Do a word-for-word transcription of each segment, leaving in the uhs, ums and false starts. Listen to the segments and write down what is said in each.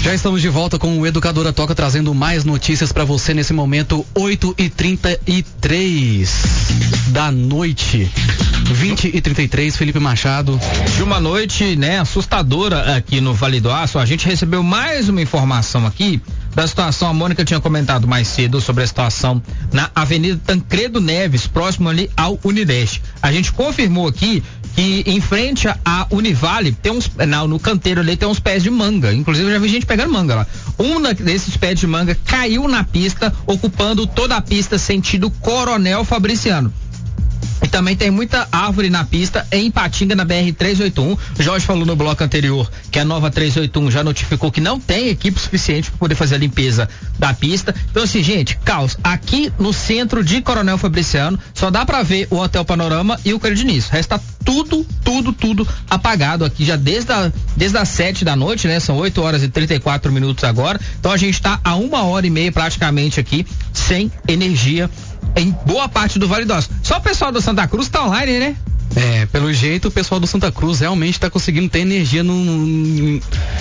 Já estamos de volta com o Educadora Toca, trazendo mais notícias para você nesse momento, oito e trinta e três da noite. vinte e trinta e três, Felipe Machado. De uma noite, né, assustadora aqui no Vale do Aço, a gente recebeu mais uma informação aqui da situação. A Mônica tinha comentado mais cedo sobre a situação na Avenida Tancredo Neves, próximo ali ao Unideste. A gente confirmou aqui que em frente à Univale tem uns, não, no canteiro ali tem uns pés de manga. Inclusive eu já vi gente pegando manga lá. Um desses pés de manga caiu na pista, ocupando toda a pista sentido Coronel Fabriciano. E também tem muita árvore na pista em Ipatinga, na B R trezentos e oitenta e um. Jorge falou no bloco anterior que a nova trezentos e oitenta e um já notificou que não tem equipe suficiente para poder fazer a limpeza da pista. Então assim, gente, caos. Aqui no centro de Coronel Fabriciano só dá para ver o Hotel Panorama e o Crediniço. O resto tá tudo, tudo, tudo apagado aqui já desde a, desde as sete da noite, né? São oito horas e trinta e quatro minutos agora. Então a gente tá a uma hora e meia praticamente aqui sem energia em boa parte do Vale do Aço. Só o pessoal do Santa Cruz tá online, né? É, pelo jeito o pessoal do Santa Cruz realmente tá conseguindo ter energia no,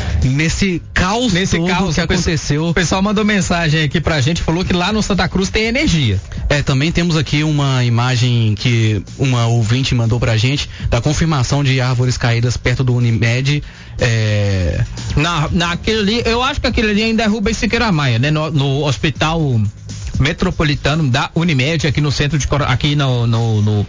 nesse caos nesse todo caos que aconteceu. O pessoal mandou mensagem aqui pra gente, falou que lá no Santa Cruz tem energia. É, também temos aqui uma imagem que uma ouvinte mandou pra gente, da confirmação de árvores caídas perto do Unimed. É... Na, naquele ali, eu acho que aquele ali ainda é Rubens Siqueira Maia, né? No, no hospital metropolitano da Unimed, aqui no centro de, aqui no, no, no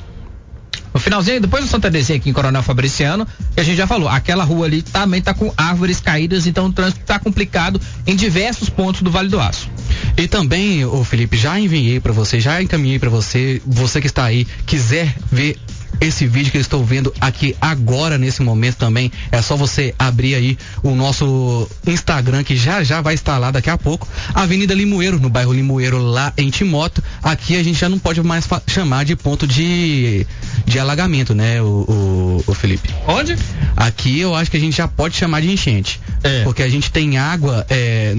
no finalzinho, depois do Santa Dezinha aqui em Coronel Fabriciano, que a gente já falou, aquela rua ali também tá com árvores caídas, então o trânsito tá complicado em diversos pontos do Vale do Aço. E também, ô Felipe, já enviei para você, já encaminhei para você, você que está aí, quiser ver esse vídeo que eu estou vendo aqui agora, nesse momento também, é só você abrir aí o nosso Instagram, que já já vai estar lá daqui a pouco, Avenida Limoeiro, no bairro Limoeiro, lá em Timóteo. Aqui a gente já não pode mais chamar de ponto de, de alagamento, né, o, o, o Felipe? Onde? Aqui eu acho que a gente já pode chamar de enchente, é. Porque a gente tem água é,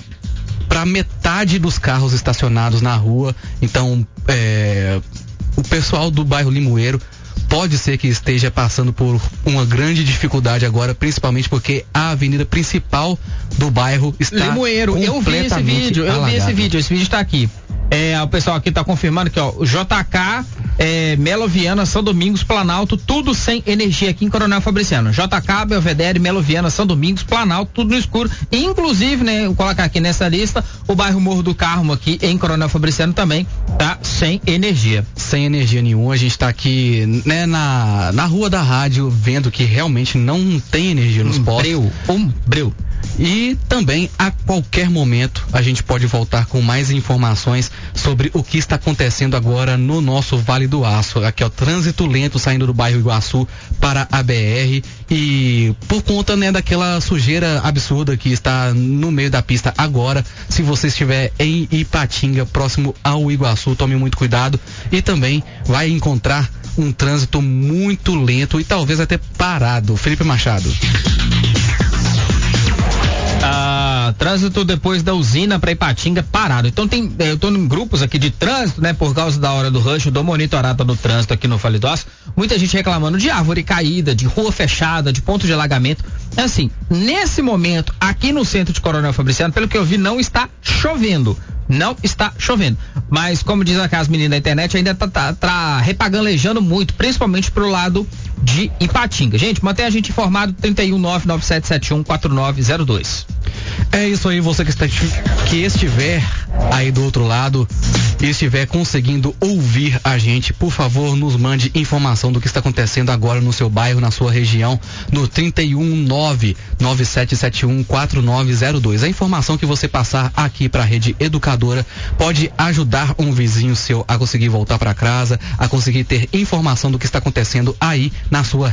para metade dos carros estacionados na rua. Então é, o pessoal do bairro Limoeiro pode ser que esteja passando por uma grande dificuldade agora, principalmente porque a avenida principal do bairro está Limoeiro. Eu vi esse vídeo, eu vi esse vídeo, esse vídeo está aqui. É, o pessoal aqui está confirmando que, ó, o J K, é, Melo Viana, São Domingos, Planalto, tudo sem energia aqui em Coronel Fabriciano. J K, Belvedere, Melo Viana, São Domingos, Planalto, tudo no escuro. Inclusive, né, vou colocar aqui nessa lista, o bairro Morro do Carmo aqui em Coronel Fabriciano também tá sem energia. Sem energia nenhuma, a gente tá aqui, né, na, na rua da rádio, vendo que realmente não tem energia nos um postos. Breu, um breu. E também a qualquer momento a gente pode voltar com mais informações sobre o que está acontecendo agora no nosso Vale do Aço. Aqui é o trânsito lento saindo do bairro Iguaçu para a B R, e por conta, né, daquela sujeira absurda que está no meio da pista agora. Se você estiver em Ipatinga, próximo ao Iguaçu, tome muito cuidado, e também vai encontrar um trânsito muito lento e talvez até parado. Felipe Machado. Ah, trânsito depois da usina para Ipatinga parado. Então tem, eu tô em grupos aqui de trânsito, né, por causa da hora do rush, eu dou monitorada no trânsito aqui no Vale do Aço. Muita gente reclamando de árvore caída, de rua fechada, de ponto de alagamento. Assim, nesse momento, aqui no centro de Coronel Fabriciano, pelo que eu vi, não está chovendo. Não está chovendo. Mas, como diz aqui as meninas da internet, ainda tá, tá, tá repagalejando muito, principalmente pro lado de Ipatinga. Gente, mantém a gente informado, trinta e um, nove nove sete sete um, quatro nove zero dois. É isso aí, você que, está, que estiver aí do outro lado e estiver conseguindo ouvir a gente, por favor, nos mande informação do que está acontecendo agora no seu bairro, na sua região, no trinta e um, nove nove sete sete um, quatro nove zero dois. A informação que você passar aqui para a Rede Educadora pode ajudar um vizinho seu a conseguir voltar para casa, a conseguir ter informação do que está acontecendo aí na sua